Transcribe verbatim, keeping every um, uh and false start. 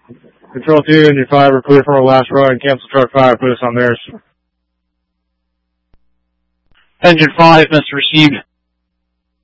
Control two, engine five, we're clear for our last run. Cancel truck five, put us on theirs. Engine five, must received.